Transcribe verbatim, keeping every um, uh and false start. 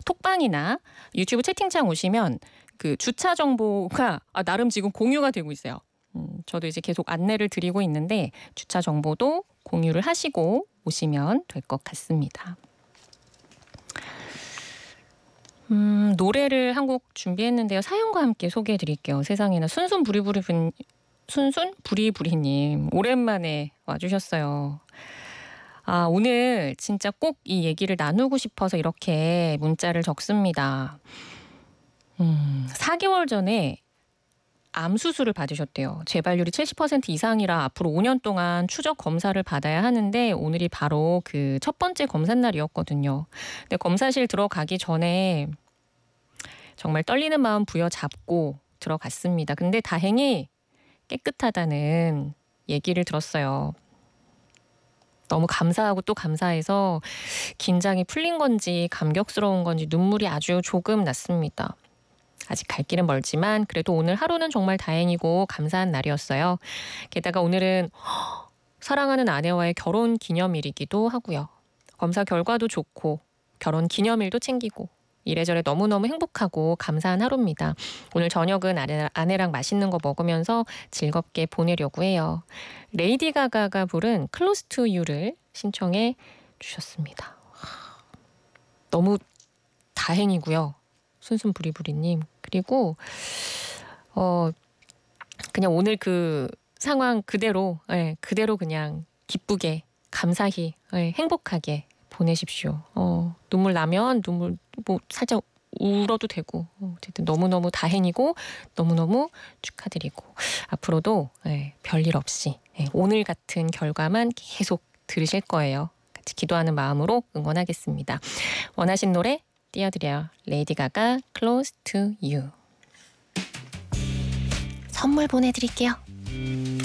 톡방이나 유튜브 채팅창 오시면 그 주차 정보가 아, 나름 지금 공유가 되고 있어요. 음, 저도 이제 계속 안내를 드리고 있는데 주차 정보도 공유를 하시고 오시면 될 것 같습니다. 음, 노래를 한 곡 준비했는데요. 사연과 함께 소개해 드릴게요. 세상에나 순순 부리부리 분 순순 부리부리님 오랜만에 와주셨어요. 아, 오늘 진짜 꼭 이 얘기를 나누고 싶어서 이렇게 문자를 적습니다. 음, 사 개월 전에 암 수술을 받으셨대요. 재발률이 칠십 퍼센트 이상이라 앞으로 오 년 동안 추적 검사를 받아야 하는데 오늘이 바로 그 첫 번째 검사 날이었거든요. 근데 검사실 들어가기 전에 정말 떨리는 마음 부여잡고 들어갔습니다. 근데 다행히 깨끗하다는 얘기를 들었어요. 너무 감사하고 또 감사해서 긴장이 풀린 건지 감격스러운 건지 눈물이 아주 조금 났습니다. 아직 갈 길은 멀지만 그래도 오늘 하루는 정말 다행이고 감사한 날이었어요. 게다가 오늘은 사랑하는 아내와의 결혼 기념일이기도 하고요. 검사 결과도 좋고 결혼 기념일도 챙기고 이래저래 너무너무 행복하고 감사한 하루입니다. 오늘 저녁은 아내, 아내랑 맛있는 거 먹으면서 즐겁게 보내려고 해요. 레이디 가가가 부른 Close to You를 신청해 주셨습니다. 너무 다행이고요. 순순 부리부리님. 그리고 어 그냥 오늘 그 상황 그대로 예, 그대로 그냥 기쁘게 감사히 예, 행복하게 보내십시오. 어, 눈물 나면 눈물 뭐 살짝 울어도 되고 어쨌든 너무너무 다행이고 너무너무 축하드리고 앞으로도 예, 별일 없이 예, 오늘 같은 결과만 계속 들으실 거예요. 같이 기도하는 마음으로 응원하겠습니다. 원하신 노래 띄워드려요. 레이디 가가 Close to You. 선물 보내드릴게요.